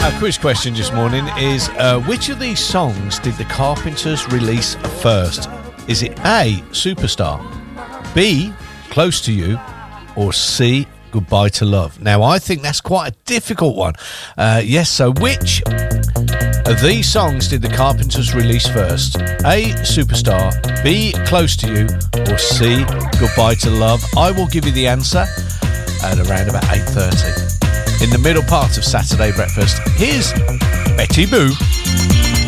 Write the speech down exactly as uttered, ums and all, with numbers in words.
Our quiz question this morning is uh, which of these songs did the Carpenters release first? Is it A, Superstar, B, Close to You, or C, Goodbye to Love? Now, I think that's quite a difficult one. Uh, yes, so which of these songs did the Carpenters release first? A, Superstar, B, Close to You, or C, Goodbye to Love? I will give you the answer at around about eight thirty. In the middle part of Saturday Breakfast, here's Betty Boo.